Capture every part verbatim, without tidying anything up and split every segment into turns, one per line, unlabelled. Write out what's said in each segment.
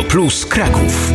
Radio Plus Kraków.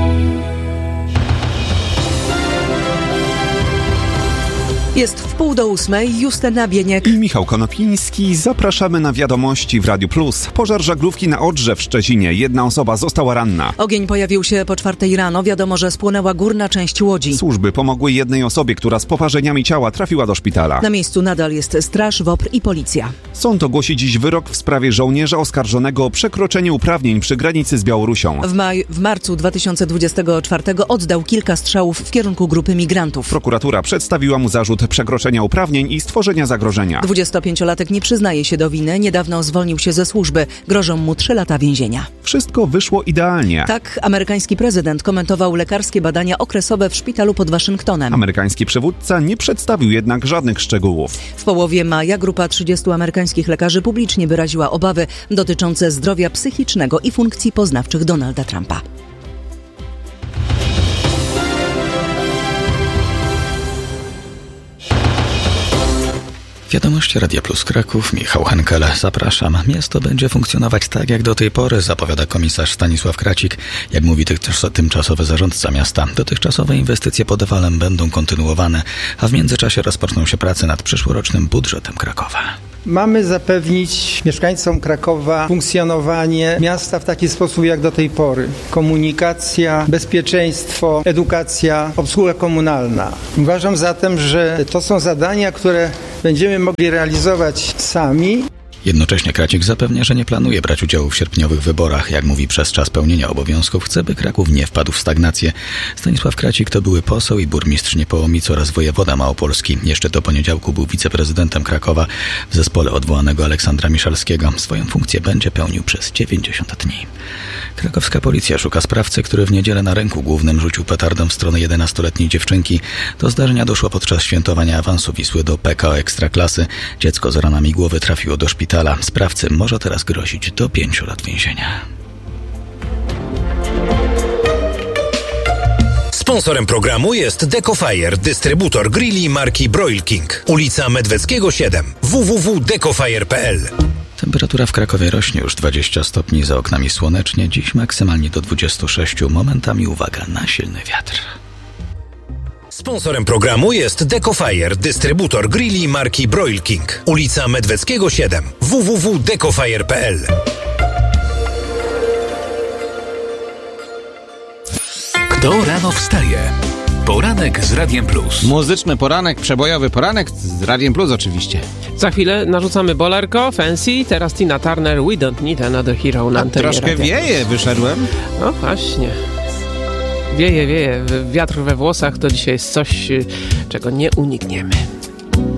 Jest w pół do ósmej. Justyna Bieniek
i Michał Konopiński. Zapraszamy na wiadomości w Radiu Plus. Pożar żaglówki na Odrze w Szczecinie. Jedna osoba została ranna.
Ogień pojawił się po czwartej rano. Wiadomo, że spłonęła górna część łodzi.
Służby pomogły jednej osobie, która z poparzeniami ciała trafiła do szpitala.
Na miejscu nadal jest straż, W O P R i policja.
Sąd ogłosi dziś wyrok w sprawie żołnierza oskarżonego o przekroczenie uprawnień przy granicy z Białorusią.
W, maj, w marcu dwa tysiące dwudziestego czwartego oddał kilka strzałów w kierunku grupy migrantów.
Prokuratura przedstawiła mu zarzut przekroczenia uprawnień i stworzenia zagrożenia.
dwudziestopięciolatek nie przyznaje się do winy. Niedawno zwolnił się ze służby. Grożą mu trzy lata więzienia.
Wszystko wyszło idealnie.
Tak amerykański prezydent komentował lekarskie badania okresowe w szpitalu pod Waszyngtonem.
Amerykański przywódca nie przedstawił jednak żadnych szczegółów.
W połowie maja grupa trzydziestu amerykańskich lekarzy publicznie wyraziła obawy dotyczące zdrowia psychicznego i funkcji poznawczych Donalda Trumpa.
Wiadomości Radia Plus Kraków, Michał Henkele. Zapraszam. Miasto będzie funkcjonować tak jak do tej pory, zapowiada komisarz Stanisław Kracik. Jak mówi tymczasowy zarządca miasta, dotychczasowe inwestycje pod walem będą kontynuowane, a w międzyczasie rozpoczną się prace nad przyszłorocznym budżetem Krakowa.
Mamy zapewnić mieszkańcom Krakowa funkcjonowanie miasta w taki sposób jak do tej pory. Komunikacja, bezpieczeństwo, edukacja, obsługa komunalna. Uważam zatem, że to są zadania, które będziemy mogli realizować sami.
Jednocześnie Kracik zapewnia, że nie planuje brać udziału w sierpniowych wyborach. Jak mówi, przez czas pełnienia obowiązków chce, by Kraków nie wpadł w stagnację. Stanisław Kracik to były poseł i burmistrz Niepołomic oraz wojewoda małopolski. Jeszcze do poniedziałku był wiceprezydentem Krakowa w zespole odwołanego Aleksandra Miszalskiego. Swoją funkcję będzie pełnił przez dziewięćdziesiąt dni. Krakowska policja szuka sprawcy, który w niedzielę na rynku głównym rzucił petardą w stronę jedenastoletniej dziewczynki. Do zdarzenia doszło podczas świętowania awansu Wisły do P K O Ekstraklasy. Dziecko z ranami głowy trafiło do szpitala. Sprawcy może teraz grozić do pięciu lat więzienia.
Sponsorem programu jest Decofire, dystrybutor grilli marki Broil King. Ulica Medweckiego siedem. w w w kropka decofire kropka p l.
Temperatura w Krakowie rośnie już dwadzieścia stopni, za oknami słonecznie. Dziś maksymalnie do dwudziestu sześciu. Momentami uwaga na silny wiatr.
Sponsorem programu jest Decofire, dystrybutor grilli marki Broil King. Ulica Medweckiego siedem. w w w kropka decofire kropka p l. Kto rano wstaje? Poranek z Radiem Plus.
Muzyczny poranek, przebojowy poranek z Radiem Plus oczywiście.
Za chwilę narzucamy bolerko, Fancy, teraz Tina Turner, We Don't Need Another Hero na antenie
Troszkę
Radia
wieje,
Plus.
wyszedłem.
No właśnie. Wieje, wieje. Wiatr we włosach to dzisiaj jest coś, czego nie unikniemy.